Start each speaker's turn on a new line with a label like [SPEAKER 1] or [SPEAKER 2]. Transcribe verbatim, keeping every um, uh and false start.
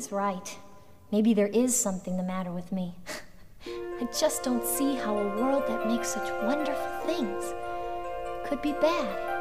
[SPEAKER 1] he's right. Maybe there is something the matter with me. I just don't see how a world that makes such wonderful things could be bad.